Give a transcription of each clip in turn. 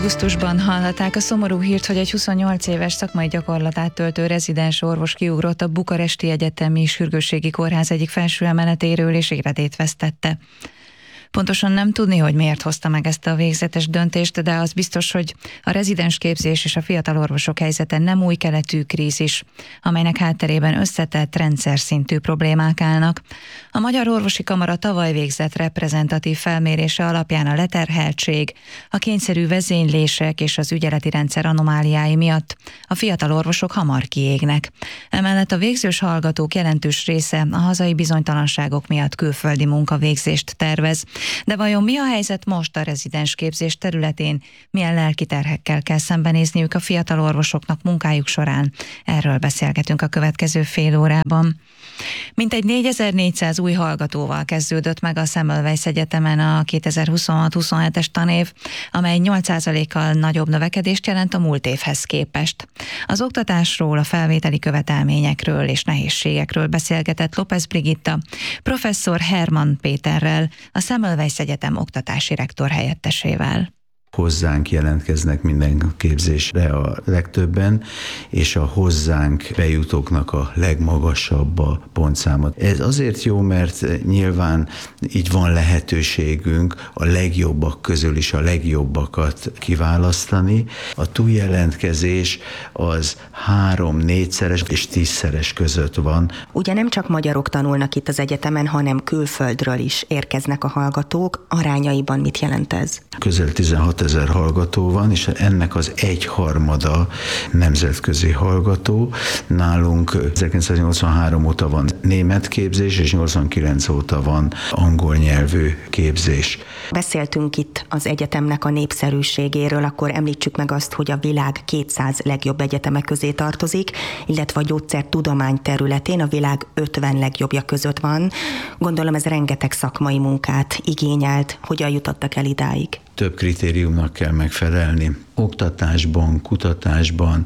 Augusztusban hallhatták a szomorú hírt, hogy egy 28 éves szakmai gyakorlatát töltő rezidens orvos kiugrott a Bukaresti Egyetemi Sürgősségi Kórház egyik felső emeletéről és életét vesztette. Pontosan nem tudni, hogy miért hozta meg ezt a végzetes döntést, de az biztos, hogy a rezidens képzés és a fiatal orvosok helyzete nem új keletű krízis, amelynek hátterében összetett rendszer szintű problémák állnak. A Magyar Orvosi Kamara tavaly végzett reprezentatív felmérése alapján a leterheltség, a kényszerű vezénylések és az ügyeleti rendszer anomáliái miatt a fiatal orvosok hamar kiégnek. Emellett a végzős hallgatók jelentős része a hazai bizonytalanságok miatt külföldi munkavégzést tervez. De vajon mi a helyzet most a rezidens képzés területén? Milyen lelki terhekkel kell szembenézniük a fiatal orvosoknak munkájuk során? Erről beszélgetünk a következő fél órában. Mintegy 4400 új hallgatóval kezdődött meg a Semmelweis Egyetemen a 2026-27-es tanév, amely 8%-kal nagyobb növekedést jelent a múlt évhez képest. Az oktatásról, a felvételi követelményekről és nehézségekről beszélgetett López Brigitta, professzor Hermann Péterrel, a Semmelweis Egyetem oktatási rektor helyettesével. Hozzánk jelentkeznek minden képzésre a legtöbben, és a hozzánk bejutóknak a legmagasabb a pontszáma. Ez azért jó, mert nyilván így van lehetőségünk a legjobbak közül is a legjobbakat kiválasztani. A túljelentkezés az 3-4-szeres és 10-szeres között van. Ugye nem csak magyarok tanulnak itt az egyetemen, hanem külföldről is érkeznek a hallgatók. Arányaiban mit jelent ez? Közel 16 000 hallgató van, és ennek az 1/3 nemzetközi hallgató. Nálunk 1983 óta van német képzés, és 89 óta van angol nyelvű képzés. Beszéltünk itt az egyetemnek a népszerűségéről, akkor említsük meg azt, hogy a világ 200 legjobb egyeteme közé tartozik, illetve a gyógyszertudomány területén a világ 50 legjobbja között van. Gondolom ez rengeteg szakmai munkát igényelt. Hogyan jutottak el idáig? Több kritériumnak kell megfelelni. Oktatásban, kutatásban,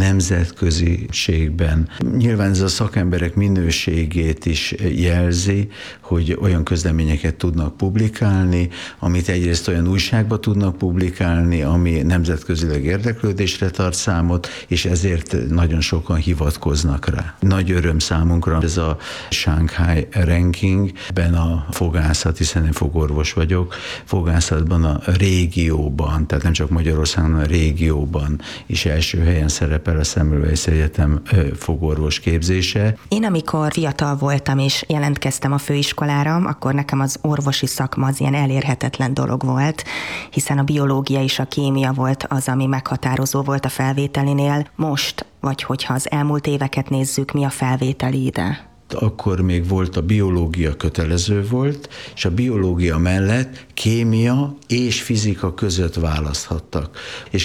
nemzetköziségben. Nyilván ez a szakemberek minőségét is jelzi, hogy olyan közleményeket tudnak publikálni, amit egyrészt olyan újságba tudnak publikálni, ami nemzetközileg érdeklődésre tart számot, és ezért nagyon sokan hivatkoznak rá. Nagy öröm számunkra ez a Shanghai Rankingben a fogászat, hiszen én fogorvos vagyok, fogászatban a régióban, tehát nem csak Magyarországon, hanem a régióban is első helyen szerepel a Semmelweis Egyetem fogorvos képzése. Én amikor fiatal voltam és jelentkeztem a főiskolára, akkor nekem az orvosi szakma az ilyen elérhetetlen dolog volt, hiszen a biológia és a kémia volt az, ami meghatározó volt a felvételinél. Most, vagy hogyha az elmúlt éveket nézzük, mi a felvételi ide? Akkor még volt a biológia kötelező volt, és a biológia mellett kémia és fizika között választhattak. És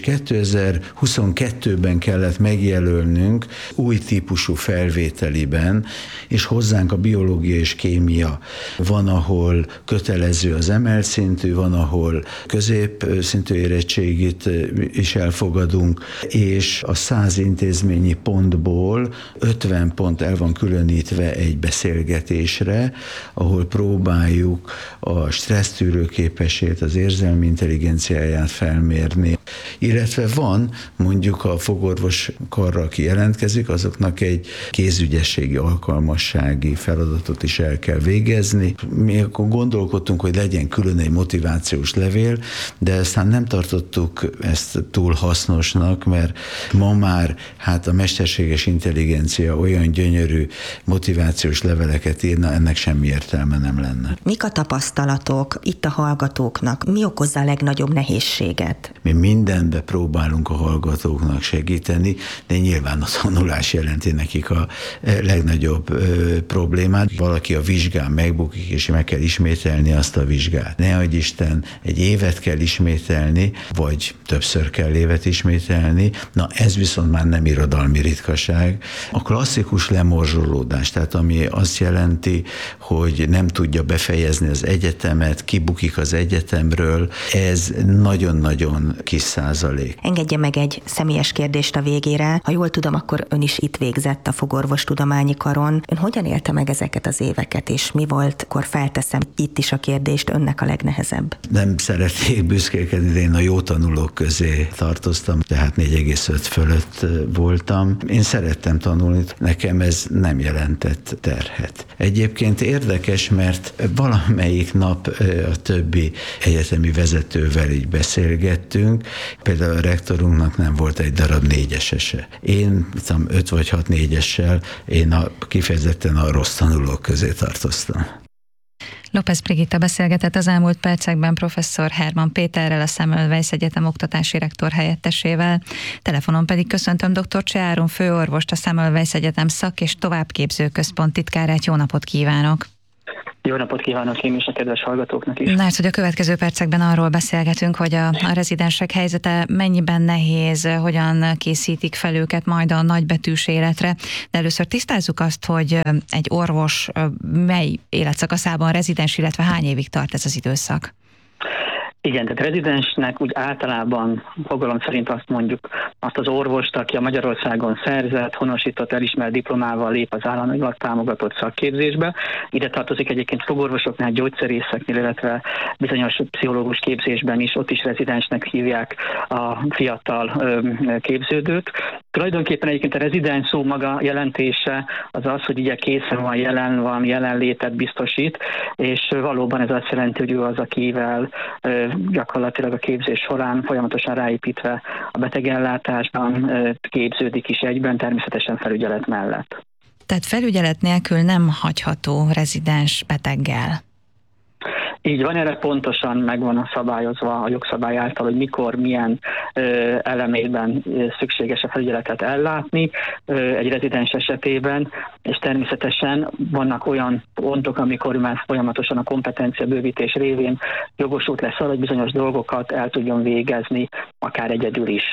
2022-ben kellett megjelölnünk új típusú felvételiben, és hozzánk a biológia és kémia van, ahol kötelező az emelt szintű, van, ahol középszintű érettségit is elfogadunk, és a 100 intézményi pontból 50 pont el van különítve egy beszélgetésre, ahol próbáljuk a stressztűrő képességét, az érzelmi intelligenciáját felmérni. Illetve van mondjuk a fogorvos karra, aki jelentkezik, azoknak egy kézügyességi, alkalmassági feladatot is el kell végezni. Mi akkor gondolkodtunk, hogy legyen külön egy motivációs levél, de aztán nem tartottuk ezt túl hasznosnak, mert ma már a mesterséges intelligencia olyan gyönyörű motivációs leveleket írna, ennek semmi értelme nem lenne. Mik a tapasztalatok itt a hallgatóknak? Mi okozza a legnagyobb nehézséget? Mi mindenbe próbálunk a hallgatóknak segíteni, de nyilván a tanulás jelenti nekik a legnagyobb problémát. Valaki a vizsgán megbukik, és meg kell ismételni azt a vizsgát. Ne adj Isten, egy évet kell ismételni, vagy többször kell évet ismételni. Na ez viszont már nem irodalmi ritkaság. A klasszikus lemorzsolódás, tehát ami azt jelenti, hogy nem tudja befejezni az egyetemet, kibukik az egyetemről, ez nagyon-nagyon kis 10%. Engedje meg egy személyes kérdést a végére. Ha jól tudom, akkor ön is itt végzett a Fogorvostudományi Karon. Ön hogyan élte meg ezeket az éveket, és mi volt, akkor felteszem itt is a kérdést, önnek a legnehezebb? Nem szeretnék büszkélkedni, de én a jó tanulók közé tartoztam, tehát 4,5 fölött voltam. Én szerettem tanulni, nekem ez nem jelentett terhet. Egyébként érdekes, mert valamelyik nap a többi egyetemi vezetővel így beszélgettünk, például a rektorunknak nem volt egy darab 4-esese. Én 5 vagy 6 4-essel, én kifejezetten a rossz tanulók közé tartoztam. López Brigitta beszélgetett az elmúlt percekben professzor Hermann Péterrel, a Semmelweis Egyetem oktatási rektor helyettesével. Telefonon pedig köszöntöm dr. Cseh Áron főorvost, a Semmelweis Egyetem szak- és továbbképző központ titkárát. Jó napot kívánok! Jó napot kívánok én is a kedves hallgatóknak is. Mert hogy a következő percekben arról beszélgetünk, hogy a rezidensek helyzete mennyiben nehéz, hogyan készítik fel őket majd a nagybetűs életre. De először tisztázzuk azt, hogy egy orvos mely életszakaszában rezidens, illetve hány évig tart ez az időszak? Igen, tehát rezidensnek úgy általában fogalom szerint azt mondjuk, azt az orvost, aki a Magyarországon szerzett, honosított, elismert diplomával lép az államilag támogatott szakképzésbe. Ide tartozik egyébként fogorvosoknál, gyógyszerészeknél, illetve bizonyos pszichológus képzésben is, ott is rezidensnek hívják a fiatal képződőt. Tulajdonképpen egyébként a rezidens szó maga jelentése az az, hogy ugye készen van, jelenlétet biztosít, és valóban ez azt jelenti, hogy ő az, akivel gyakorlatilag a képzés során folyamatosan ráépítve a betegellátásban képződik is egyben, természetesen felügyelet mellett. Tehát felügyelet nélkül nem hagyható rezidens beteggel. Így van, erre pontosan megvan a szabályozva a jogszabály által, hogy mikor, milyen elemében szükséges a felügyeletet ellátni egy rezidens esetében, és természetesen vannak olyan pontok, amikor már folyamatosan a kompetencia bővítés révén jogosult lesz arra, hogy bizonyos dolgokat el tudjon végezni, akár egyedül is.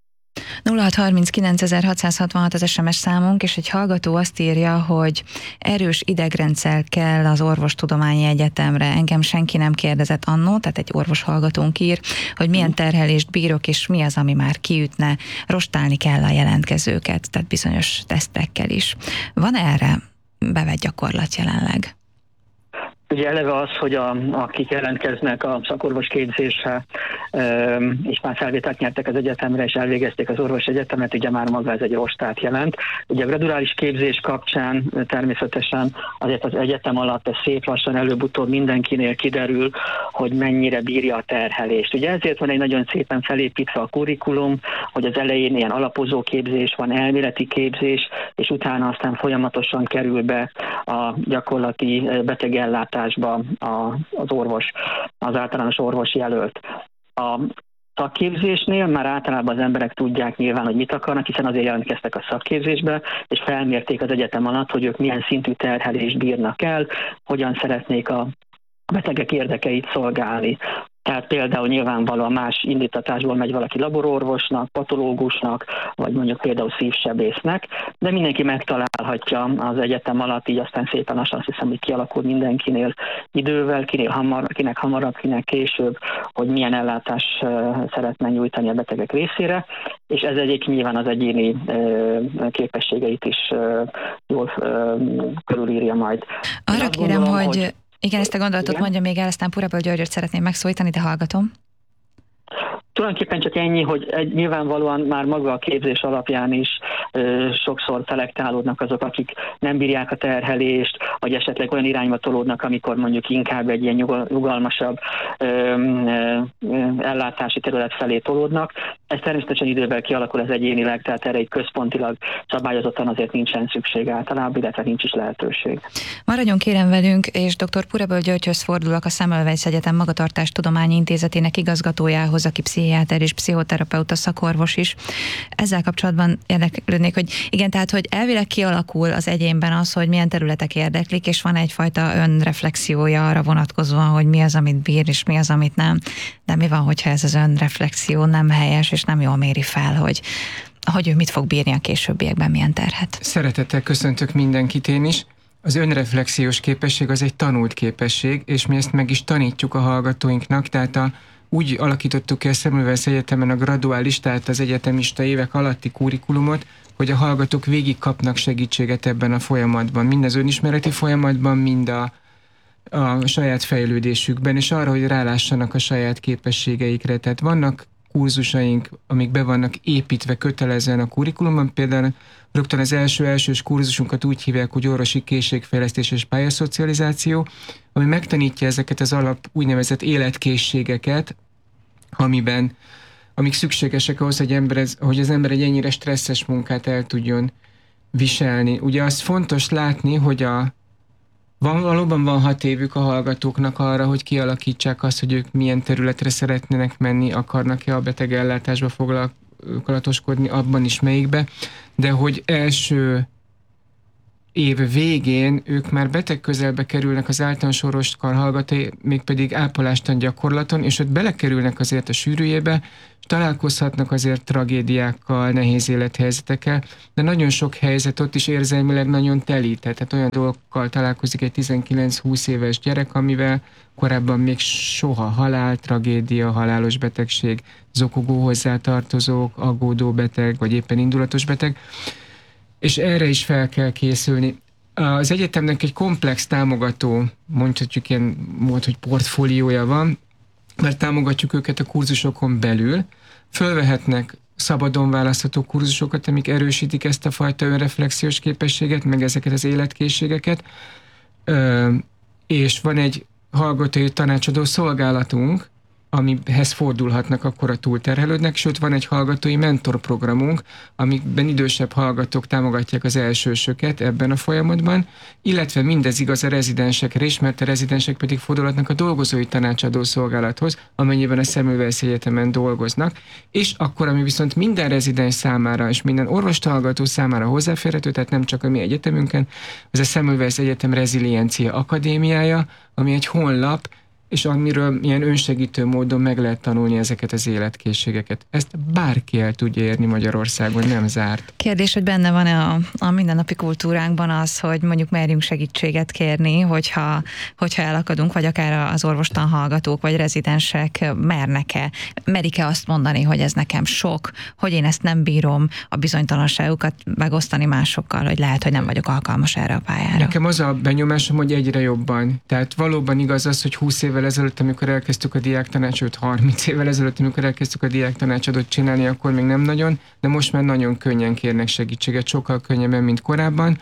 0639 666 az SMS számunk, és egy hallgató azt írja, hogy erős idegrendszer kell az Orvostudományi Egyetemre. Engem senki nem kérdezett annó, tehát egy orvos hallgatónk ír, hogy milyen terhelést bírok, és mi az, ami már kiütne. Rostálni kell a jelentkezőket, tehát bizonyos tesztekkel is. Van erre bevett gyakorlat jelenleg? Ugye eleve az, hogy akik jelentkeznek a szakorvos képzésre, és már felvételt nyertek az egyetemre, és elvégezték az orvosi egyetemet, ugye már maga ez egy rostát jelent. Ugye a graduális képzés kapcsán természetesen azért az egyetem alatt ez szép lassan előbb-utóbb mindenkinél kiderül, hogy mennyire bírja a terhelést. Ugye ezért van egy nagyon szépen felépítve a kurrikulum, hogy az elején ilyen alapozó képzés van, elméleti képzés, és utána aztán folyamatosan kerül be a gyakorlati betegellátásba az orvos, az általános orvos jelölt. A szakképzésnél már általában az emberek tudják nyilván, hogy mit akarnak, hiszen azért jelentkeztek a szakképzésbe, és felmérték az egyetem alatt, hogy ők milyen szintű terhelést bírnak el, hogyan szeretnék a betegek érdekeit szolgálni. Tehát például nyilvánvalóan más indítatásból megy valaki labororvosnak, patológusnak, vagy mondjuk például szívsebésznek, de mindenki megtalálhatja az egyetem alatt, így aztán szépen lassan azt hiszem, hogy kialakul mindenkinél idővel, kinek hamarabb, kinek később, hogy milyen ellátást szeretne nyújtani a betegek részére, és ez egyébként nyilván az egyéni képességeit is jól körülírja majd. Arra kérem, hogy igen, ezt a gondolatot mondja még el, aztán Puraböl Györgyöt szeretném megszólítani, de hallgatom. Tulajdonképpen csak ennyi, hogy nyilvánvalóan már maga a képzés alapján is sokszor szelektálódnak azok, akik nem bírják a terhelést, vagy esetleg olyan irányba tolódnak, amikor mondjuk inkább egy ilyen nyugalmasabb ellátási terület felé tolódnak. Ez természetesen idővel kialakul az egyénileg, tehát erre egy központilag szabályozottan azért nincsen szükség általában, illetve nincs is lehetőség. Maradjon kérem velünk, és dr. Puraböl Györgyhöz fordulok, a Semmelweis Egyetem Magatartás Tudományi Intézetének igazgatójához, aki pszichiáter és pszichoterapeuta szakorvos is. Ezzel kapcsolatban érdeklődnék, hogy igen, tehát hogy elvileg kialakul az egyénben az, hogy milyen területek érdeklik, és van egyfajta önreflexiója arra vonatkozóan, hogy mi az, amit bír, és mi az, amit nem. De mi van, hogyha ez az önreflexió nem helyes, és nem jól méri fel, hogy ő mit fog bírni a későbbiekben, milyen terhet? Szeretettel köszöntök mindenkit én is. Az önreflexiós képesség az egy tanult képesség, és mi ezt meg is tanítjuk a hallgatóinknak, tehát a úgy alakítottuk ki a Semmelweis Egyetemen a graduális, tehát az egyetemista évek alatti kurikulumot, hogy a hallgatók végig kapnak segítséget ebben a folyamatban, mind az önismereti folyamatban, mind a saját fejlődésükben, és arra, hogy rálássanak a saját képességeikre. Tehát vannak kurzusaink, amik be vannak építve kötelezően a kurikulumban, például rögtön az elsős kurzusunkat úgy hívják, hogy orvosi készségfejlesztés és pályaszocializáció, ami megtanítja ezeket az úgynevezett életkészségeket, amik szükségesek ahhoz, hogy az ember egy ennyire stresszes munkát el tudjon viselni. Ugye az fontos látni, hogy valóban van 6 évük a hallgatóknak arra, hogy kialakítsák azt, hogy ők milyen területre szeretnének menni, akarnak-e a betegellátásba foglalatoskodni, abban is melyikbe, de hogy első év végén ők már beteg közelbe kerülnek az általános orvoskar hallgatói, mégpedig ápolástan gyakorlaton, és ott belekerülnek azért a sűrűjébe, és találkozhatnak azért tragédiákkal, nehéz élethelyzetekkel, de nagyon sok helyzet ott is érzelmileg nagyon telített, tehát olyan dolgokkal találkozik egy 19-20 éves gyerek, amivel korábban még soha halál, tragédia, halálos betegség, zokogó hozzátartozók, aggódó beteg, vagy éppen indulatos beteg, és erre is fel kell készülni. Az egyetemnek egy komplex támogató, mondhatjuk ilyen mód, hogy portfóliója van, mert támogatjuk őket a kurzusokon belül, fölvehetnek szabadon választható kurzusokat, amik erősítik ezt a fajta önreflexiós képességet, meg ezeket az életkészségeket, és van egy hallgatói tanácsadó szolgálatunk, amihez fordulhatnak, akkor a túlterhelődnek, sőt van egy hallgatói mentorprogramunk, amikben idősebb hallgatók támogatják az elsősöket ebben a folyamatban, illetve mindez igaz a rezidensekre is, mert a rezidensek pedig fordulhatnak a dolgozói tanácsadó szolgálathoz, amennyiben a Semmelweis Egyetemen dolgoznak, és akkor, ami viszont minden rezidens számára és minden orvoshallgató számára hozzáférhető, tehát nem csak a mi egyetemünken, az a Semmelweis Egyetem Reziliencia Akadémiája, ami egy honlap, és amiről ilyen önsegítő módon meg lehet tanulni ezeket az életkészségeket. Ezt bárki el tudja érni Magyarországon, nem zárt. Kérdés, hogy benne van-e a mindennapi kultúránkban az, hogy mondjuk merjünk segítséget kérni, hogyha elakadunk, vagy akár az orvostan hallgatók, vagy rezidensek merik-e azt mondani, hogy ez nekem sok, hogy én ezt nem bírom, a bizonytalanságukat megosztani másokkal, hogy lehet, hogy nem vagyok alkalmas erre a pályára. Nekem az a benyomásom, hogy egyre jobban. Tehát valóban igaz az, hogy 20 évvel ezelőtt, amikor elkezdtük a diáktanácsadót, 30 évvel ezelőtt, amikor elkezdtük a diáktanácsadót csinálni, akkor még nem nagyon, de most már nagyon könnyen kérnek segítséget, sokkal könnyebben, mint korábban.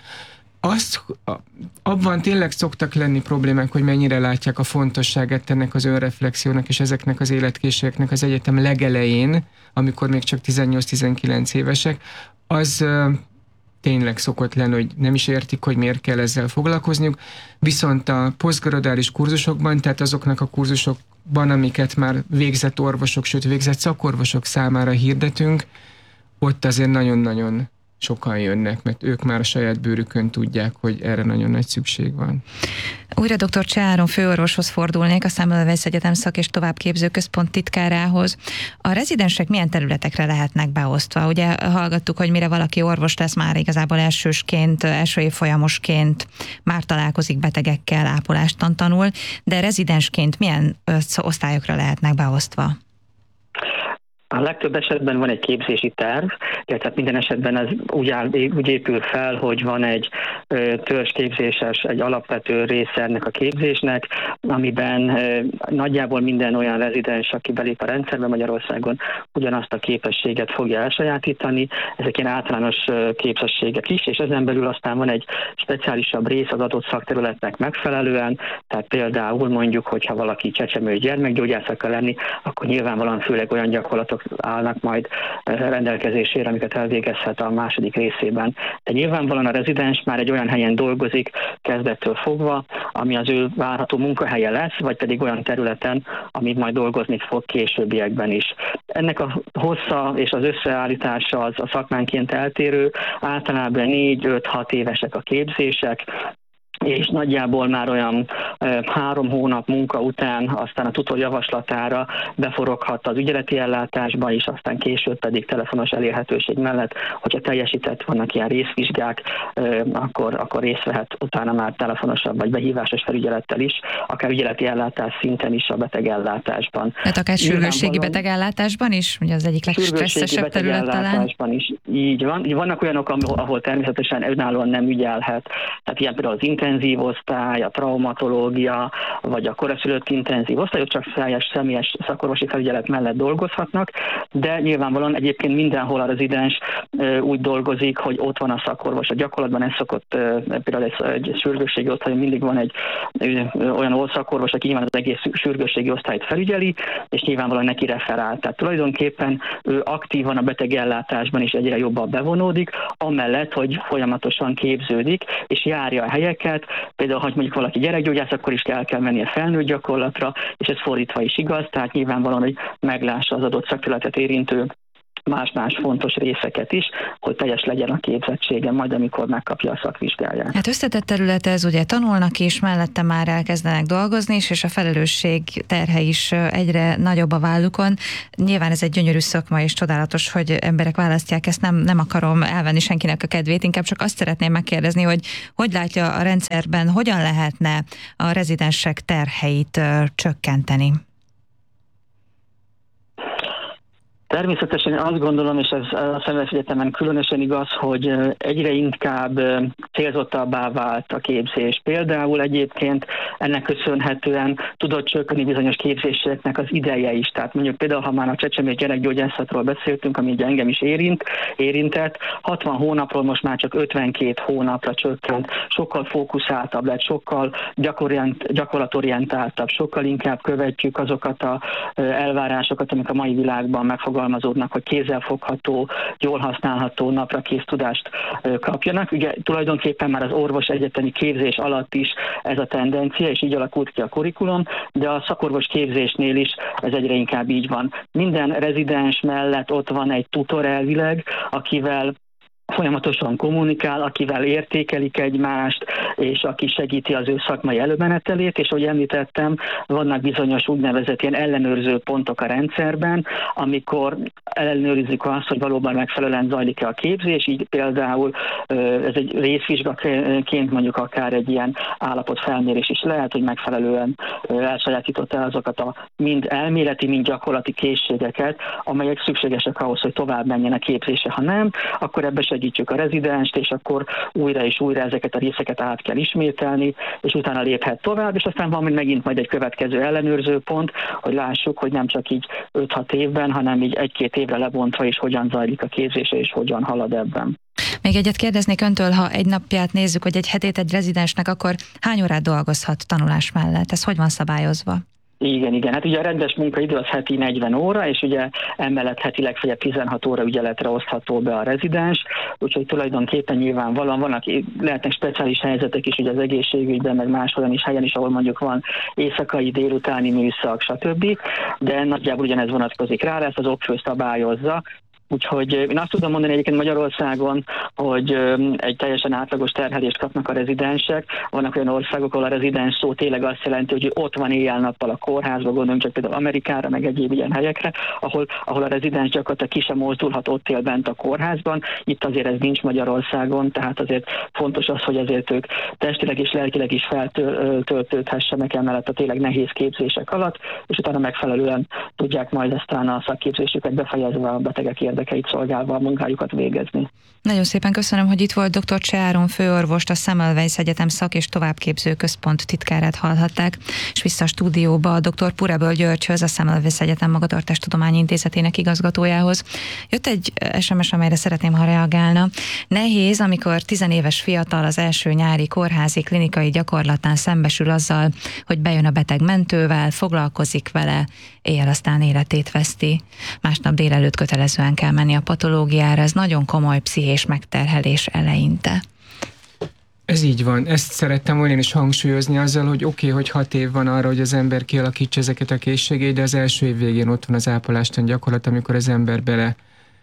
Abban tényleg szoktak lenni problémák, hogy mennyire látják a fontosságát ennek az önreflexiónak és ezeknek az életkészségeknek az egyetem legelején, amikor még csak 18-19 évesek, az tényleg szokott lenni, hogy nem is értik, hogy miért kell ezzel foglalkozniuk, viszont a posztgraduális kurzusokban, tehát azoknak a kurzusokban, amiket már végzett orvosok, sőt végzett szakorvosok számára hirdetünk, ott azért nagyon-nagyon sokan jönnek, mert ők már a saját bőrükön tudják, hogy erre nagyon nagy szükség van. Újra dr. Cseh Áron főorvoshoz fordulnék, a Semmelweis Egyetem Szak- és Továbbképzőközpont titkárához. A rezidensek milyen területekre lehetnek beosztva? Ugye hallgattuk, hogy mire valaki orvos lesz, már igazából első évfolyamosként már találkozik betegekkel, ápolástan tanul, de rezidensként milyen osztályokra lehetnek beosztva? A legtöbb esetben van egy képzési terv, tehát minden esetben ez úgy épül fel, hogy van egy törzsképzéses, egy alapvető része ennek a képzésnek, amiben nagyjából minden olyan rezidens, aki belép a rendszerbe Magyarországon, ugyanazt a képességet fogja elsajátítani. Ezek ilyen általános képességek is, és ezen belül aztán van egy speciálisabb rész az adott szakterületnek megfelelően, tehát például mondjuk, hogyha valaki csecsemő gyermekgyógyász akar lenni, akkor nyilvánvalóan főleg olyan gyakorlatok állnak majd rendelkezésére, amiket elvégezhet a második részében. De nyilvánvalóan a rezidens már egy olyan helyen dolgozik kezdettől fogva, ami az ő várható munkahelye lesz, vagy pedig olyan területen, amit majd dolgozni fog későbbiekben is. Ennek a hossza és az összeállítása az a szakmánként eltérő, általában 4-5-6 évesek a képzések, és nagyjából már olyan 3 hónap munka után aztán a tutor javaslatára beforoghat az ügyeleti ellátásba, és aztán később pedig telefonos elérhetőség mellett, hogyha teljesített, vannak ilyen részvizsgák, akkor részt vehet utána már telefonosabb vagy behívásos felügyelettel is, akár ügyeleti ellátás szinten is a betegellátásban. Tehát akár sürgősségi betegellátásban is, ugye az egyik legstresszesebb terület talán. Is így van. Vannak olyanok, ahol természetesen önállóan nem ügyelhet. Tehát ilyen például az intenzív osztály, a traumatológia, vagy a koraszülött intenzív osztályok csak személyes szakorvosi felügyelet mellett dolgozhatnak, de nyilvánvalóan egyébként mindenhol a rezidens úgy dolgozik, hogy ott van a szakorvos. A gyakorlatban ez szokott, például egy sürgősségi osztályon mindig van egy olyan szakorvos, aki nyilván az egész sürgősségi osztályt felügyeli, és nyilvánvalóan neki referál. Tehát tulajdonképpen ő aktívan a betegellátásban is egyre jobban bevonódik, amellett, hogy folyamatosan képződik, és járja a helyeket. Például, ha mondjuk valaki gyerekgyógyász, akkor is el kell mennie felnőtt gyakorlatra, és ez fordítva is igaz, tehát nyilvánvalóan, hogy meglássa az adott szakterületet érintő más-más fontos részeket is, hogy teljes legyen a képzettsége, majd amikor megkapja a szakvizsgáját. Hát összetett terület ez, ugye tanulnak is, mellette már elkezdenek dolgozni is, és a felelősség terhe is egyre nagyobb a vállukon. Nyilván ez egy gyönyörű szakma, és csodálatos, hogy emberek választják ezt, nem akarom elvenni senkinek a kedvét, inkább csak azt szeretném megkérdezni, hogy látja a rendszerben, hogyan lehetne a rezidensek terheit csökkenteni? Természetesen azt gondolom, és ez a Semmelweis Egyetemen különösen igaz, hogy egyre inkább célzottabbá vált a képzés. Például egyébként ennek köszönhetően tudott csökkenni bizonyos képzéseknek az ideje is. Tehát mondjuk például, ha már a csecsemő gyerekgyógyászatról beszéltünk, ami ugye engem is érintett, 60 hónapról most már csak 52 hónapra csökkent, sokkal fókuszáltabb lett, sokkal gyakorlatorientáltabb, sokkal inkább követjük azokat az elvárásokat, amik a mai világban megfogalmazódnak, hogy kézzelfogható, jól használható, naprakész tudást kapjanak. Ugye tulajdonképpen már az orvos egyetemi képzés alatt is ez a tendencia, és így alakult ki a kurikulum, de a szakorvos képzésnél is ez egyre inkább így van. Minden rezidens mellett ott van egy tutor elvileg, akivel folyamatosan kommunikál, akivel értékelik egymást, és aki segíti az ő szakmai előmenetelét, és ahogy említettem, vannak bizonyos úgynevezett ilyen ellenőrző pontok a rendszerben, amikor ellenőrizzük azt, hogy valóban megfelelően zajlik-e a képzés, így például ez egy részvizsgaként mondjuk akár egy ilyen állapotfelmérés is lehet, hogy megfelelően elsajátította azokat a mind elméleti, mind gyakorlati készségeket, amelyek szükségesek ahhoz, hogy tovább menjen a képzése. Ha nem, akkor ebbe segítjük a rezidenst, és akkor újra és újra ezeket a részeket át kell ismételni, és utána léphet tovább, és aztán van megint majd egy következő ellenőrző pont, hogy lássuk, hogy nem csak így 5-6 évben, hanem így 1-2 évre lebontva is hogyan zajlik a képzése, és hogyan halad ebben. Még egyet kérdeznék öntől, ha egy napját nézzük, hogy egy hetét egy rezidensnek, akkor hány órát dolgozhat tanulás mellett? Ez hogy van szabályozva? Igen. Hát ugye a rendes munkaidő az heti 40 óra, és ugye emellett heti legfeljebb 16 óra ügyeletre osztható be a rezidens, úgyhogy tulajdonképpen nyilvánvalóan vannak, lehetnek speciális helyzetek is ugye az egészségügyben, meg más olyan is helyen is, ahol mondjuk van éjszakai, délutáni műszak, stb. De nagyjából ugyanez vonatkozik rá, ezt az okfő szabályozza. Úgyhogy én azt tudom mondani egyébként Magyarországon, hogy egy teljesen átlagos terhelést kapnak a rezidensek. Vannak olyan országok, ahol a rezidens szó tényleg azt jelenti, hogy ott van éjjel-nappal a kórházban, gondoljunk csak például Amerikára, meg egyéb ilyen helyekre, ahol a rezidens gyakorlatilag ki sem mozdulhat, ott él bent a kórházban. Itt azért ez nincs Magyarországon, tehát azért fontos az, hogy azért ők testileg és lelkileg is feltöltődhessenek emellett a tényleg nehéz képzések alatt, és utána megfelelően tudják majd aztán a szakképzésüket befejezve a betegek érdekeit szolgálva a munkájukat végezni. Nagyon szépen köszönöm, hogy itt volt dr. Cseh Áron főorvost, a Semmelweis Egyetem Szak- és Továbbképző Központ titkárát hallhatták, és vissza a stúdióba a dr. Puraböl Györgyhöz, a Semmelweis Egyetem Magatartástudományi Intézetének igazgatójához. Jött egy SMS, amelyre szeretném, ha reagálna. Nehéz, amikor 10 éves fiatal az első nyári kórházi klinikai gyakorlatán szembesül azzal, hogy bejön a beteg mentővel, foglalkozik vele, éjjel aztán életét veszti. Másnap délelőtt kötelezően kell menni a patológiára, ez nagyon komoly pszichés megterhelés eleinte. Ez így van. Ezt szerettem volna én is hangsúlyozni azzal, hogy oké, hogy 6 év van arra, hogy az ember kialakítsa ezeket a készségeit, de az első év végén ott van az ápolástan gyakorlat, amikor az ember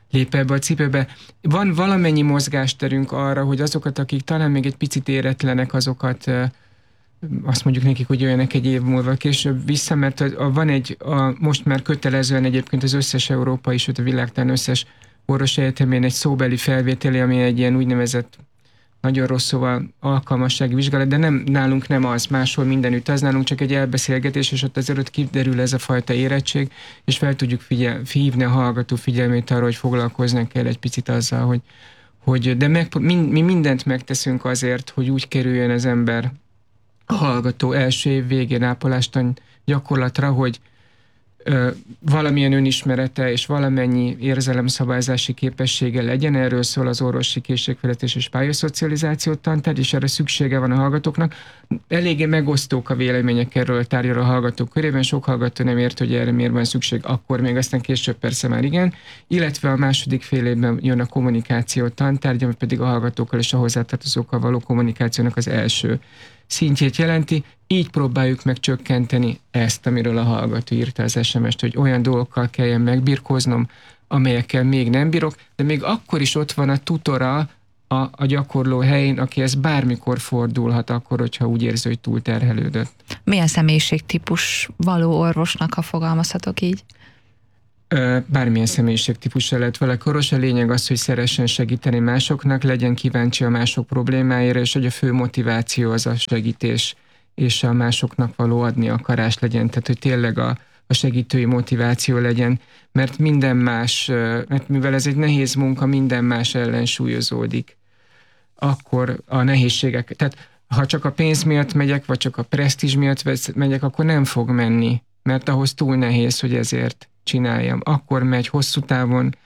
lép ebbe a cipőbe. Van valamennyi mozgásterünk arra, hogy azokat, akik talán még egy picit éretlenek, azokat azt mondjuk nekik, hogy jöjjenek egy év múlva később vissza, mert most már kötelezően egyébként az összes európai, sőt a világtán összes orvosi egyetemén egy szóbeli felvételi, ami egy ilyen úgynevezett nagyon rossz szóval alkalmassági vizsgálat, de nálunk nem az, máshol mindenütt az, nálunk csak egy elbeszélgetés, és ott azért kiderül ez a fajta érettség, és fel tudjuk hívni a hallgató figyelmét arra, hogy foglalkoznak kell egy picit azzal, de mi mindent megteszünk azért, hogy úgy kerüljön az ember a hallgató első év végén ápolástani gyakorlatra, hogy valamilyen önismerete és valamennyi érzelemszabályzási képessége legyen. Erről szól az orvosi készségfejlesztés és pályaszocializáció tantárgy, és erre szüksége van a hallgatóknak. Eléggé megosztók a vélemények erről a tárgyról a hallgatók körében, sok hallgató nem ért, hogy erre miért van szükség, akkor még aztán később persze már igen, illetve a második fél évben jön a kommunikáció tantárgy, ami pedig a hallgatókkal és a hozzátartozókkal való kommunikációnak az első szintjét jelenti, így próbáljuk meg csökkenteni ezt, amiről a hallgató írta az SMS-t, hogy olyan dolgokkal kelljen megbirkóznom, amelyekkel még nem bírok, de még akkor is ott van a tutora a gyakorló helyén, akihez bármikor fordulhat akkor, hogyha úgy érzi, hogy túlterhelődött. Milyen személyiségtípus való orvosnak, ha fogalmazhatok így? Bármilyen személyiségtípusra lehet vele koros. A lényeg az, hogy szeressen segíteni másoknak, legyen kíváncsi a mások problémáira, és hogy a fő motiváció az a segítés, és a másoknak való adni akarás legyen. Tehát, hogy tényleg a segítői motiváció legyen, mert minden más, mert mivel ez egy nehéz munka, minden más ellensúlyozódik. Akkor a nehézségek, tehát ha csak a pénz miatt megyek, vagy csak a presztízs miatt megyek, akkor nem fog menni, mert ahhoz túl nehéz, hogy ezért csináljam. Akkor megy hosszú távon,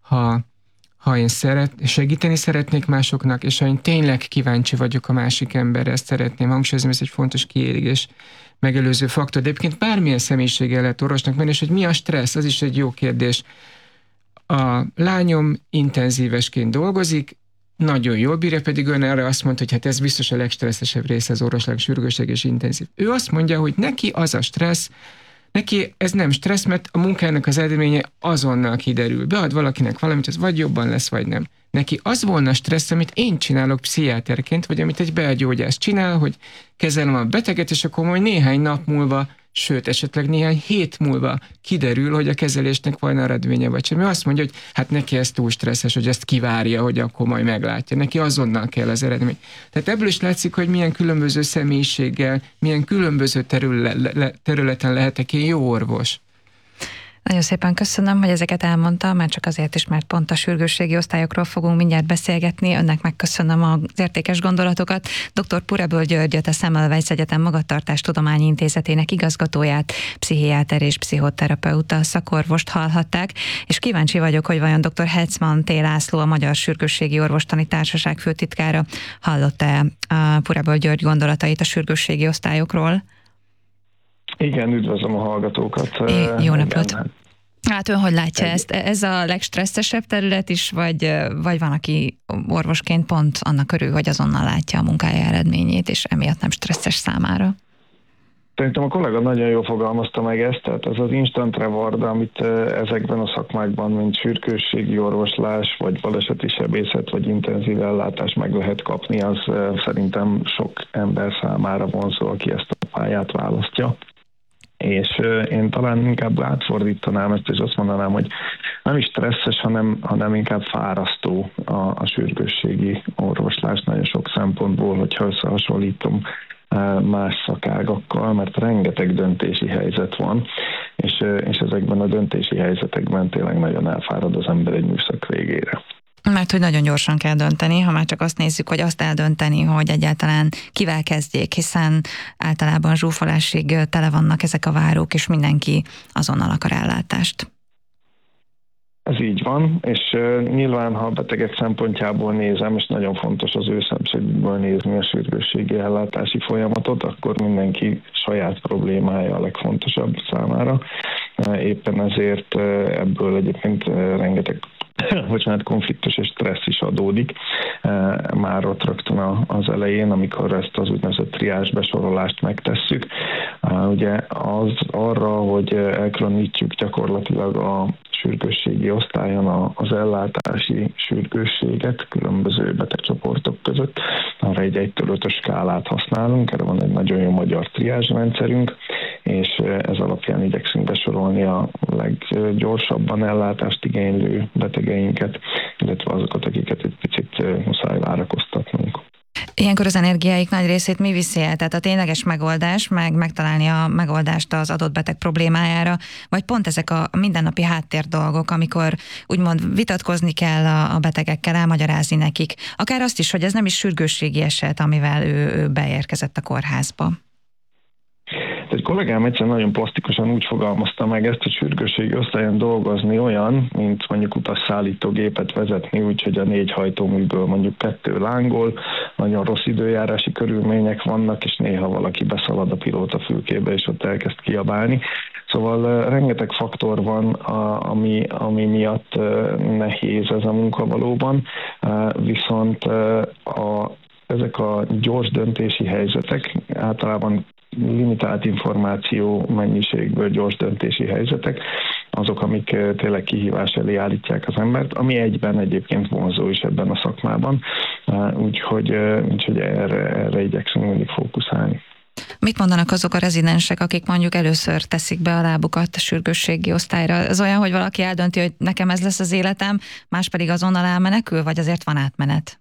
ha én segíteni szeretnék másoknak, és ha én tényleg kíváncsi vagyok a másik emberre, ezt szeretném hangsúlyozni, ez egy fontos kiérés megelőző faktor. De egyébként bármilyen személyiséggel lehet orvosnak menni, és hogy mi a stressz, az is egy jó kérdés. A lányom intenzívesként dolgozik, nagyon jól bírja, pedig ön erre azt mondta, hogy hát ez biztos a legstresszesebb része az orvosság, sürgősség és intenzív. Ő azt mondja, hogy neki az a stressz, neki ez nem stressz, mert a munkának az eredménye azonnal kiderül. Bead valakinek valamit, az vagy jobban lesz, vagy nem. Neki az volna stressz, amit én csinálok pszichiáterként, vagy amit egy belgyógyász csinál, hogy kezelem a beteget, és akkor majd néhány nap múlva, sőt, esetleg néhány hét múlva kiderül, hogy a kezelésnek van eredménye, vagy sem. Ő azt mondja, hogy hát neki ez túl stresszes, hogy ezt kivárja, hogy akkor majd meglátja. Neki azonnal kell az eredmény. Tehát ebből is látszik, hogy milyen különböző személyiséggel, milyen különböző területen lehetek én jó orvos. Nagyon szépen köszönöm, hogy ezeket elmondta, már csak azért is, mert pont a sürgősségi osztályokról fogunk mindjárt beszélgetni. Önnek megköszönöm az értékes gondolatokat. Dr. Puraböl Györgyöt, a Semmelweis Egyetem Magatartástudományi Intézetének igazgatóját, pszichiáter és pszichoterapeuta szakorvost hallhatták, és kíváncsi vagyok, hogy vajon dr. Hetzmann T. László, a Magyar Sürgősségi Orvostani Társaság főtitkára hallott-e a Puraböl György gondolatait a sürgősségi osztályokról? Igen, üdvözlöm a hallgatókat. Jó napot! Hát ön hogy látja ezt? Ez a legstresszesebb terület is, vagy van, aki orvosként pont annak örül, hogy azonnal látja a munkája eredményét, és emiatt nem stresszes számára? Szerintem a kollega nagyon jól fogalmazta meg ezt, tehát ez az instant reward, amit ezekben a szakmákban, mint sürgősségi orvoslás, vagy baleseti sebészet, vagy intenzív ellátás meg lehet kapni, az szerintem sok ember számára vonzó, aki ezt a pályát választja. És én talán inkább átfordítanám ezt, és azt mondanám, hogy nem is stresszes, hanem inkább fárasztó a sürgősségi orvoslás nagyon sok szempontból, hogyha összehasonlítom más szakágakkal, mert rengeteg döntési helyzet van, és ezekben a döntési helyzetekben tényleg nagyon elfárad az ember egy műszak végére. Mert hogy nagyon gyorsan kell dönteni, ha már csak azt nézzük, hogy azt eldönteni, hogy egyáltalán kivel kezdjék, hiszen általában zsúfolásig tele vannak ezek a várók, és mindenki azonnal akar ellátást. Ez így van, és nyilván, ha a betegek szempontjából nézem, és nagyon fontos az ő szemszögből nézni a sürgősségi ellátási folyamatot, akkor mindenki saját problémája a legfontosabb számára. Éppen ezért ebből egyébként rengeteg konfliktus és stressz is adódik már ott rögtön az elején, amikor ezt az úgynevezett triázs besorolást megtesszük. Ugye az arra, hogy elkülönítsük gyakorlatilag a sürgősségi osztályon az ellátási sürgősséget különböző betegcsoportok között. Arra egy 1-től 5-ös skálát használunk, erre van egy nagyon jó magyar triázsrendszerünk, és ez alapján igyekszünk besorolni a leggyorsabban ellátást igénylő betegeinket, illetve azokat, akiket egy picit muszáj várakoztatnunk. Ilyenkor az energiáik nagy részét mi viszi el? Tehát a tényleges megoldás, megtalálni a megoldást az adott beteg problémájára, vagy pont ezek a mindennapi háttér dolgok, amikor úgymond vitatkozni kell a betegekkel, elmagyarázni nekik. Akár azt is, hogy ez nem is sürgősségi eset, amivel ő beérkezett a kórházba. Egy kollégám egyszer nagyon plastikusan úgy fogalmazta meg ezt, hogy sürgősségi osztályon dolgozni olyan, mint mondjuk utasszállítógépet vezetni, úgyhogy a 4 hajtóműből mondjuk 2 lángol, nagyon rossz időjárási körülmények vannak, és néha valaki beszalad a pilótafülkébe, és ott elkezd kiabálni. Szóval rengeteg faktor van, ami miatt nehéz ez a munka valóban, viszont ezek a gyors döntési helyzetek általában limitált információ mennyiségből gyors döntési helyzetek, azok, amik tényleg kihívás elé állítják az embert, ami egyben egyébként vonzó is ebben a szakmában, úgyhogy erre igyekszünk mindig fókuszálni. Mit mondanak azok a rezidensek, akik mondjuk először teszik be a lábukat a sürgősségi osztályra? Ez olyan, hogy valaki eldönti, hogy nekem ez lesz az életem, más pedig azonnal elmenekül, vagy azért van átmenet?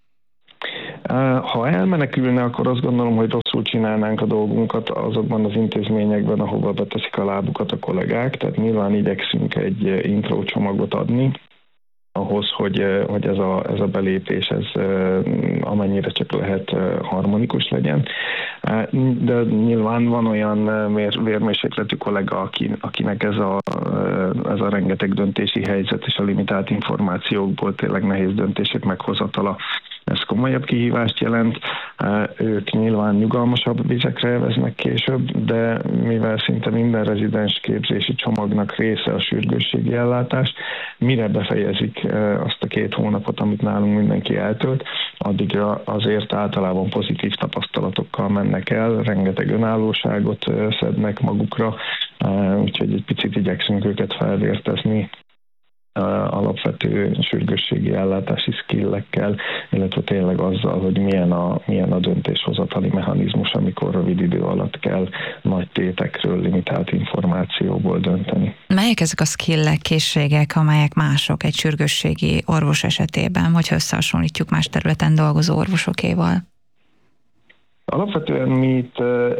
Ha elmenekülne, akkor azt gondolom, hogy rosszul csinálnánk a dolgunkat azokban az intézményekben, ahova beteszik a lábukat a kollégák, tehát nyilván igyekszünk egy intro csomagot adni, ahhoz, hogy ez a belépés ez amennyire csak lehet harmonikus legyen. De nyilván van olyan vérmérsékletű kollega, akinek ez a rengeteg döntési helyzet és a limitált információkból tényleg nehéz döntések meghozatala, ez komolyabb kihívást jelent. Ők nyilván nyugalmasabb vizekre elveznek később, de mivel szinte minden rezidens képzési csomagnak része a sürgősségi ellátás, mire befejezik azt a 2 hónapot, amit nálunk mindenki eltölt, addigra azért általában pozitív tapasztalatokkal mennek el, rengeteg önállóságot szednek magukra, úgyhogy egy picit igyekszünk őket felvértezni alapvető sürgősségi ellátási skillekkel, illetve tényleg azzal, hogy milyen a döntéshozatali mechanizmus, amikor rövid idő alatt kell nagy tétekről, limitált információból dönteni. Melyek ezek a skillek, készségek, amelyek mások egy sürgősségi orvos esetében, hogyha összehasonlítjuk más területen dolgozó orvosokéval? Alapvetően mi itt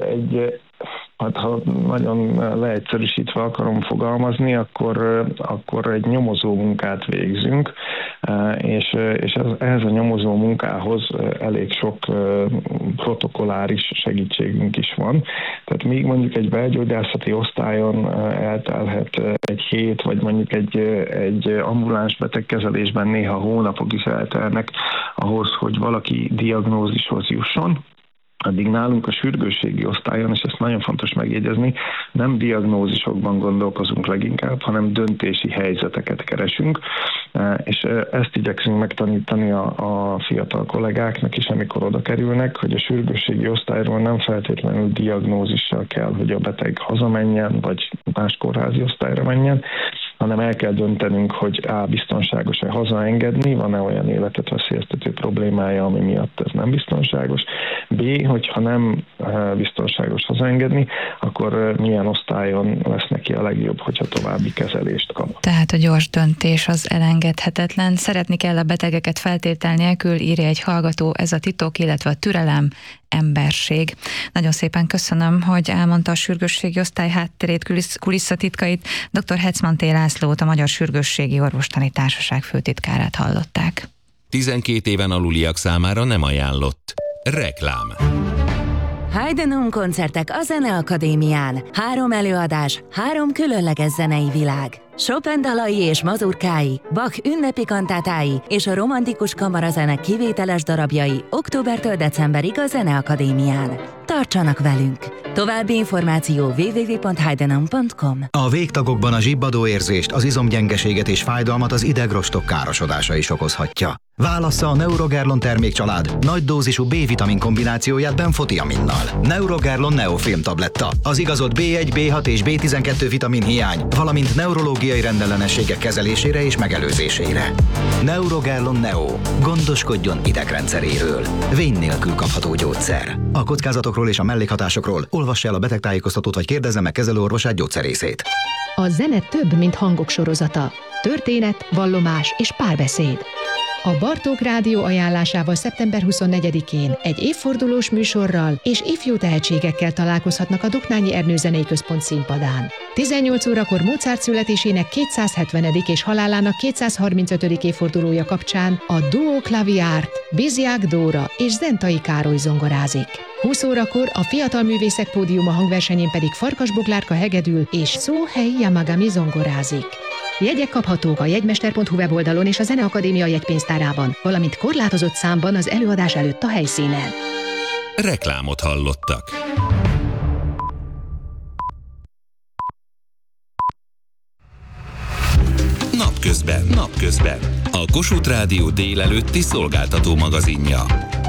ha nagyon leegyszerűsítve akarom fogalmazni, akkor egy nyomozó munkát végzünk, és ehhez a nyomozó munkához elég sok protokolláris segítségünk is van. Tehát még mondjuk egy belgyógyászati osztályon eltelhet egy hét, vagy mondjuk egy ambuláns betegkezelésben néha hónapok is eltelnek ahhoz, hogy valaki diagnózishoz jusson. Addig nálunk a sürgősségi osztályon, és ezt nagyon fontos megjegyezni, nem diagnózisokban gondolkozunk leginkább, hanem döntési helyzeteket keresünk, és ezt igyekszünk megtanítani a fiatal kollégáknak is, amikor oda kerülnek, hogy a sürgősségi osztályról nem feltétlenül diagnózissal kell, hogy a beteg hazamenjen, vagy más kórházi osztályra menjen, hanem el kell döntenünk, hogy biztonságos-e hazaengedni, van-e olyan életet veszélyeztető problémája, ami miatt ez nem biztonságos. B, hogyha nem biztonságos hazaengedni, akkor milyen osztályon lesz neki a legjobb, hogyha további kezelést kap. Tehát a gyors döntés az elengedhetetlen. Szeretni kell a betegeket feltétel nélkül, írja egy hallgató, ez a titok, illetve a türelem, emberség. Nagyon szépen köszönöm, hogy elmondta a sürgősségi osztály hátterét, kulisszatitkait. Dr. Hetzman T. Lászlót, a Magyar Sürgősségi Orvostani Társaság főtitkárát hallották. 12 éven aluliak számára nem ajánlott. Reklám. Heidenum koncertek a Zeneakadémián. 3 előadás, 3 különleges zenei világ. Chopin dalai és mazurkái, Bach ünnepi kantátái és a romantikus kamarazene kivételes darabjai októbertől decemberig a Zeneakadémián. Tartsanak velünk! További információ www.heidenum.com. A végtagokban a zsibbadó érzést, az izomgyengeséget és fájdalmat az idegrostok károsodása is okozhatja. Válassza a Neurogerlon termékcsalád nagy dózisú B-vitamin kombinációját benfotiaminnal. Neurogerlon Neofilm tabletta, az igazolt B1, B6 és B12 vitamin hiány, valamint neurológiai rendellenességek kezelésére és megelőzésére. Neurogerlon Neo. Gondoskodjon idegrendszeréről. Vény nélkül kapható gyógyszer. A kockázatokról és a mellékhatásokról olvassa el a betegtájékoztatót vagy kérdezze meg kezelőorvosát, gyógyszerészét. A zene több, mint hangok sorozata. Történet, vallomás és párbeszéd. A Bartók Rádió ajánlásával szeptember 24-én egy évfordulós műsorral és ifjú tehetségekkel találkozhatnak a Doknányi Ernő Zenei Központ színpadán. 18 órakor Mozart születésének 270. és halálának 235. évfordulója kapcsán a Duo Klaviárt, Biziák Dóra és Zentai Károly zongorázik. 20 órakor a Fiatal Művészek Pódiuma hangversenyén pedig Farkas Boglárka hegedül és Szóhei Yamagami zongorázik. Jegyek kaphatók a jegymester.hu weboldalon és a Zeneakadémia jegypénztárában, valamint korlátozott számban az előadás előtt a helyszínen. Reklámot hallottak. Napközben. A Kossuth Rádió délelőtti szolgáltató magazinja.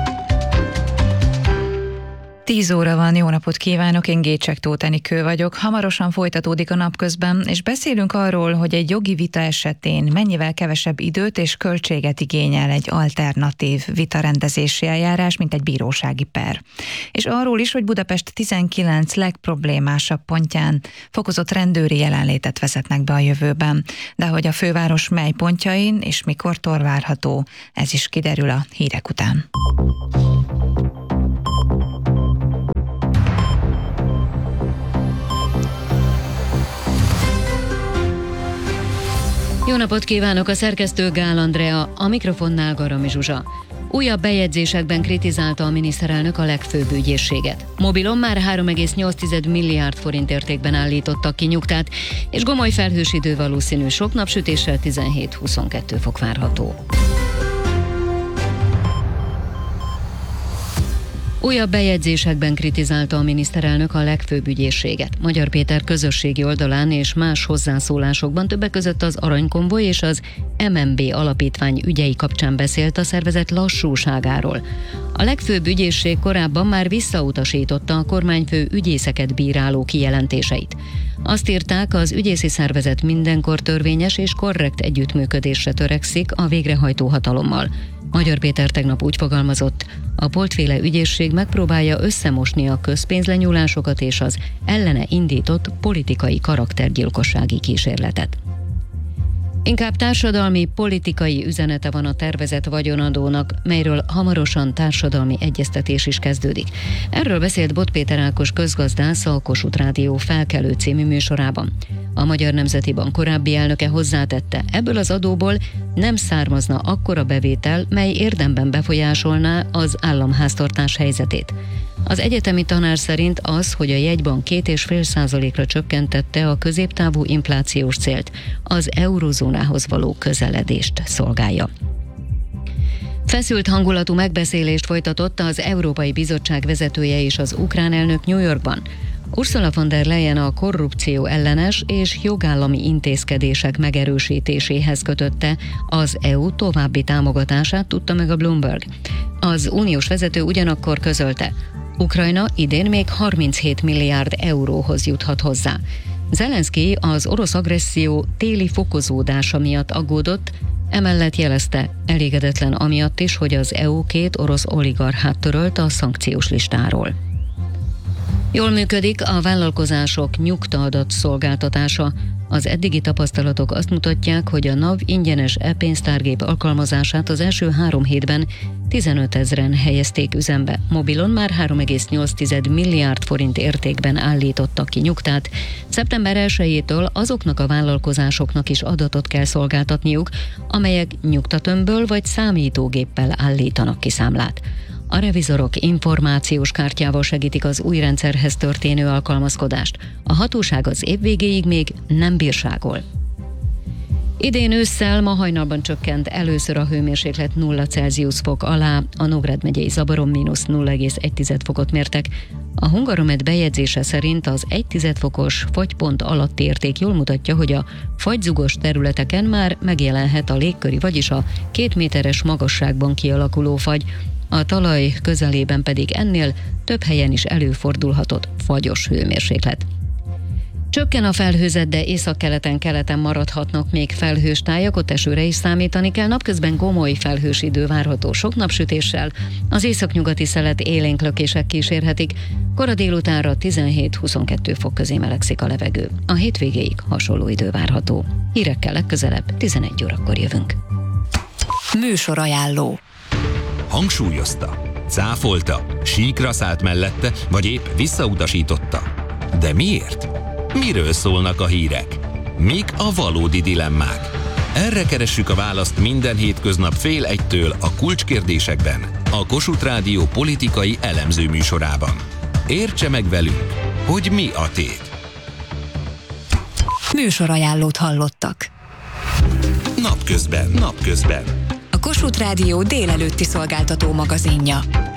10 óra van, jó napot kívánok, én Gécsek Tóth Enikő vagyok. Hamarosan folytatódik a Napközben, és beszélünk arról, hogy egy jogi vita esetén mennyivel kevesebb időt és költséget igényel egy alternatív vitarendezési eljárás, mint egy bírósági per. És arról is, hogy Budapest 19 legproblémásabb pontján fokozott rendőri jelenlétet vezetnek be a jövőben. De hogy a főváros mely pontjain és mikortól várható, ez is kiderül a hírek után. Jó napot kívánok, a szerkesztő Gál Andrea, a mikrofonnál Garami Zsuzsa. Újabb bejegyzésekben kritizálta a miniszterelnök a legfőbb ügyészséget. Mobilon már 3,8 milliárd forint értékben állítottak ki nyugtát, és gomoly felhős idő valószínű, sok napsütéssel 17-22 fok várható. Újabb bejegyzésekben kritizálta a miniszterelnök a legfőbb ügyészséget. Magyar Péter közösségi oldalán és más hozzászólásokban többek között az Aranykonvoj és az MNB alapítvány ügyei kapcsán beszélt a szervezet lassúságáról. A legfőbb ügyészség korábban már visszautasította a kormányfő ügyészeket bíráló kijelentéseit. Azt írták, az ügyészi szervezet mindenkor törvényes és korrekt együttműködésre törekszik a végrehajtó hatalommal. Magyar Péter tegnap úgy fogalmazott, a Polt-féle ügyészség megpróbálja összemosni a közpénzlenyúlásokat és az ellene indított politikai karaktergyilkossági kísérletet. Inkább társadalmi, politikai üzenete van a tervezett vagyonadónak, melyről hamarosan társadalmi egyeztetés is kezdődik. Erről beszélt Bot Péter Ákos közgazdász a Kossuth Rádió Felkelő című műsorában. A Magyar Nemzeti Bank korábbi elnöke hozzátette, ebből az adóból nem származna akkora bevétel, mely érdemben befolyásolná az államháztartás helyzetét. Az egyetemi tanár szerint az, hogy a jegybank 2,5%-ra csökkentette a középtávú inflációs célt, az eurozónához való közeledést szolgálja. Feszült hangulatú megbeszélést folytatott az Európai Bizottság vezetője és az ukrán elnök New Yorkban. Ursula von der Leyen a korrupció ellenes és jogállami intézkedések megerősítéséhez kötötte az EU további támogatását, tudta meg a Bloomberg. Az uniós vezető ugyanakkor közölte, Ukrajna idén még 37 milliárd euróhoz juthat hozzá. Zelenszky az orosz agresszió téli fokozódása miatt aggódott, emellett jelezte, elégedetlen amiatt is, hogy az EU 2 orosz oligarchát törölt a szankciós listáról. Jól működik a vállalkozások nyugtaadat szolgáltatása. Az eddigi tapasztalatok azt mutatják, hogy a NAV ingyenes e-pénztárgép alkalmazását az első 3 hétben 15 000-en helyezték üzembe. Mobilon már 3,8 milliárd forint értékben állítottak ki nyugtát. Szeptember 1-től azoknak a vállalkozásoknak is adatot kell szolgáltatniuk, amelyek nyugtatömbből vagy számítógéppel állítanak ki számlát. A revizorok információs kártyával segítik az új rendszerhez történő alkalmazkodást. A hatóság az év végéig még nem bírságol. Idén ősszel ma hajnalban csökkent először a hőmérséklet 0 Celsius fok alá, a Nógrád megyei Zabaron -0,1 fokot mértek. A Hungaromet bejegyzése szerint az 1 fokos fagypont alatti érték jól mutatja, hogy a fagyzugos területeken már megjelenhet a légköri, vagyis a 2 méteres magasságban kialakuló fagy. A talaj közelében pedig ennél több helyen is előfordulhatott fagyos hőmérséklet. Csökken a felhőzet, de északkeleten-keleten maradhatnak még felhős tájak, ott esőre is számítani kell. Napközben gomoly felhős idő várható sok napsütéssel, az északnyugati szelet élénk lökések kísérhetik, kora délutánra 17-22 fok közé melegszik a levegő. A hétvégéig hasonló idő várható. Hírekkel legközelebb 11 órakor jövünk. Műsorajánló. Hangsúlyozta, cáfolta, síkra szállt mellette, vagy épp visszautasította. De miért? Miről szólnak a hírek? Mik a valódi dilemmák? Erre keressük a választ minden hétköznap 12:30 a Kulcskérdésekben, a Kossuth Rádió politikai elemző műsorában. Értse meg velünk, hogy mi a tét. Műsorajánlót hallottak. Napközben. A Kossuth Rádió délelőtti szolgáltató magazinja.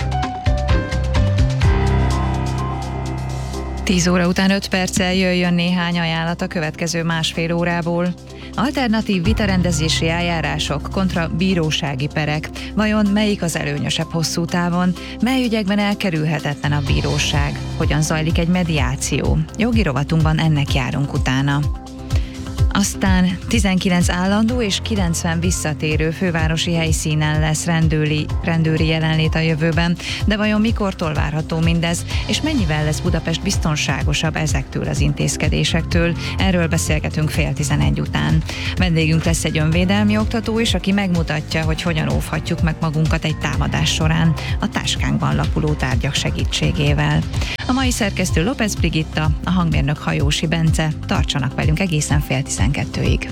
10 óra után 5 perccel jöjjön néhány ajánlat a következő másfél órából. Alternatív vitarendezési eljárások kontra bírósági perek. Vajon melyik az előnyösebb hosszú távon? Mely ügyekben elkerülhetetlen a bíróság? Hogyan zajlik egy mediáció? Jogi rovatunkban ennek járunk utána. Aztán 19 állandó és 90 visszatérő fővárosi helyszínen lesz rendőri jelenlét a jövőben, de vajon mikortól várható mindez, és mennyivel lesz Budapest biztonságosabb ezektől az intézkedésektől? Erről beszélgetünk 10:30 után. Vendégünk lesz egy önvédelmi oktató is, aki megmutatja, hogy hogyan óvhatjuk meg magunkat egy támadás során a táskánkban lapuló tárgyak segítségével. A mai szerkesztő López Brigitta, a hangmérnök Hajósi Bence. Tartsanak velünk egészen 11:12-ig.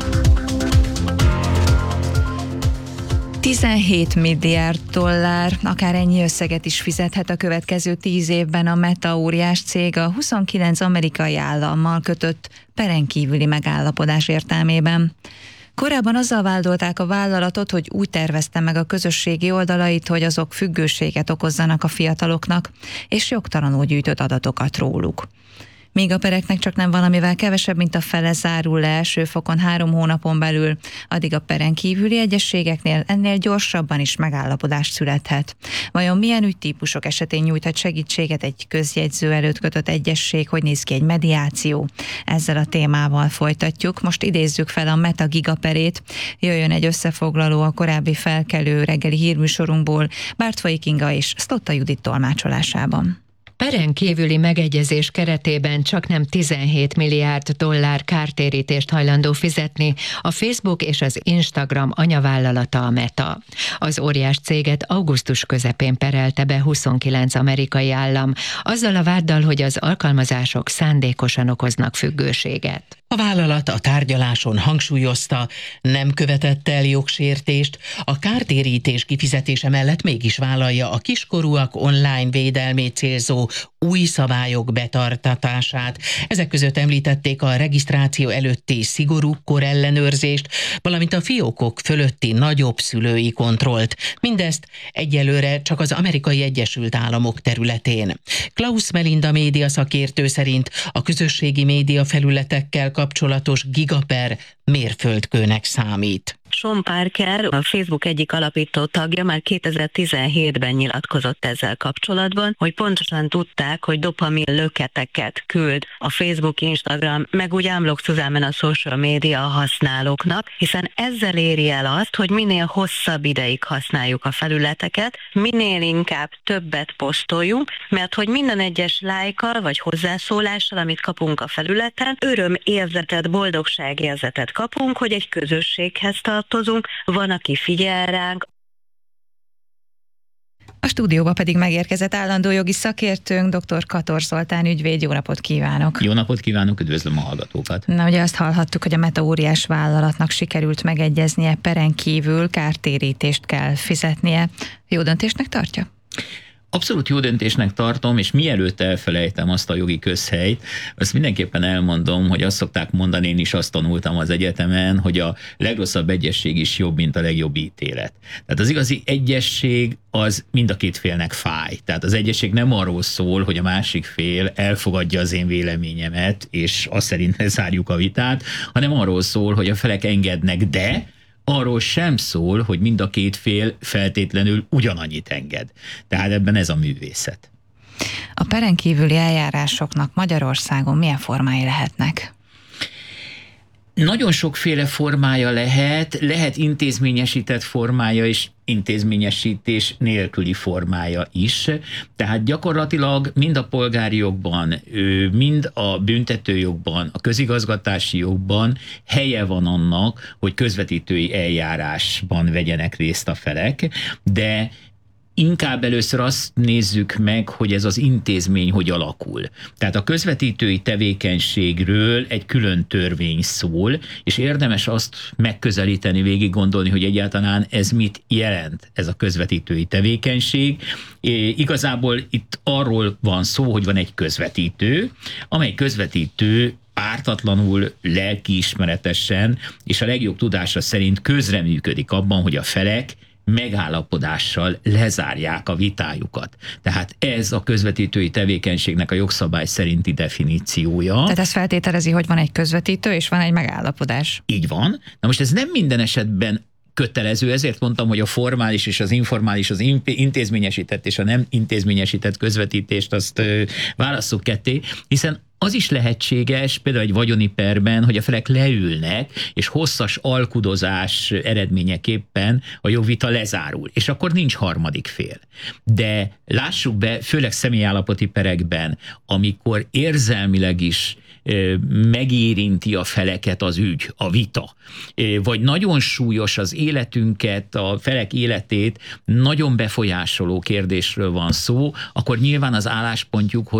17 milliárd dollár, akár ennyi összeget is fizethet a következő 10 évben a Meta óriás cég a 29 amerikai állammal kötött peren kívüli megállapodás értelmében. Korábban azzal vádolták a vállalatot, hogy úgy tervezte meg a közösségi oldalait, hogy azok függőséget okozzanak a fiataloknak, és jogtalanul gyűjtött adatokat róluk. Míg a pereknek csak nem valamivel kevesebb, mint a fele zárul le első fokon 3 hónapon belül, addig a peren kívüli egyességeknél ennél gyorsabban is megállapodás születhet. Vajon milyen ügytípusok esetén nyújthat segítséget egy közjegyző előtt kötött egyesség, hogy néz ki egy mediáció? Ezzel a témával folytatjuk. Most idézzük fel a Meta gigaperét. Jöjjön egy összefoglaló a korábbi felkelő reggeli hírműsorunkból Bártfai Kinga és Sztotta Judit tolmácsolásában. Peren kívüli megegyezés keretében csaknem 17 milliárd dollár kártérítést hajlandó fizetni a Facebook és az Instagram anyavállalata a Meta. Az óriás céget augusztus közepén perelte be 29 amerikai állam, azzal a váddal, hogy az alkalmazások szándékosan okoznak függőséget. A vállalat a tárgyaláson hangsúlyozta, nem követett el jogsértést, a kártérítés kifizetése mellett mégis vállalja a kiskorúak online védelmét célzó új szabályok betartatását. Ezek között említették a regisztráció előtti szigorú korellenőrzést, valamint a fiókok fölötti nagyobb szülői kontrollt. Mindezt egyelőre csak az Amerikai Egyesült Államok területén. Klaus Melinda média szakértő szerint a közösségi média felületekkel kapcsolatos gigaper mérföldkőnek számít. Sean Parker, a Facebook egyik alapító tagja, már 2017-ben nyilatkozott ezzel kapcsolatban, hogy pontosan tudták, hogy dopamin löketeket küld a Facebook, Instagram, meg úgy ámlok Szuzámen a social média használóknak, hiszen ezzel éri el azt, hogy minél hosszabb ideig használjuk a felületeket, minél inkább többet posztoljunk, mert hogy minden egyes lájkkal vagy hozzászólással, amit kapunk a felületen, örömérzetet, boldogságérzetet kapunk, hogy egy közösséghez tartozunk, van, aki figyel ránk. A stúdióba pedig megérkezett állandó jogi szakértőnk, dr. Kator Zoltán ügyvéd. Jó napot kívánok! Jó napot kívánok, üdvözlöm a hallgatókat! Na, ugye azt hallhattuk, hogy a Meta óriás vállalatnak sikerült megegyeznie, peren kívül kártérítést kell fizetnie. Jó döntésnek tartja? Abszolút jó döntésnek tartom, és mielőtt elfelejtem azt a jogi közhelyt, azt mindenképpen elmondom, hogy azt szokták mondani, én is azt tanultam az egyetemen, hogy a legrosszabb egyesség is jobb, mint a legjobb ítélet. Tehát az igazi egyesség az mind a két félnek fáj. Tehát az egyesség nem arról szól, hogy a másik fél elfogadja az én véleményemet, és azt szerint lezárjuk a vitát, hanem arról szól, hogy a felek engednek, de arról sem szól, hogy mind a két fél feltétlenül ugyanannyit enged. Tehát ebben ez a művészet. A peren kívüli eljárásoknak Magyarországon milyen formái lehetnek? Nagyon sokféle formája lehet intézményesített formája is, intézményesítés nélküli formája is. Tehát gyakorlatilag mind a polgári jogban, mind a büntetőjogban, a közigazgatási jogban helye van annak, hogy közvetítői eljárásban vegyenek részt a felek, de inkább először azt nézzük meg, hogy ez az intézmény hogy alakul. Tehát a közvetítői tevékenységről egy külön törvény szól, és érdemes azt megközelíteni, végig gondolni, hogy egyáltalán ez mit jelent, ez a közvetítői tevékenység. Igazából itt arról van szó, hogy van egy közvetítő, amely közvetítő pártatlanul, lelkiismeretesen és a legjobb tudása szerint közreműködik abban, hogy a felek megállapodással lezárják a vitájukat. Tehát ez a közvetítői tevékenységnek a jogszabály szerinti definíciója. Tehát ez feltételezi, hogy van egy közvetítő, és van egy megállapodás. Így van. Na most ez nem minden esetben kötelező, ezért mondtam, hogy a formális és az informális, az intézményesített és a nem intézményesített közvetítést azt válasszuk ketté, hiszen az is lehetséges, például egy vagyoni perben, hogy a felek leülnek, és hosszas alkudozás eredményeképpen a jogvita lezárul, és akkor nincs harmadik fél. De lássuk be, főleg személyállapoti perekben, amikor érzelmileg is megérinti a feleket az ügy, a vita, vagy nagyon súlyos az életünket, a felek életét nagyon befolyásoló kérdésről van szó, akkor nyilván az álláspontjuk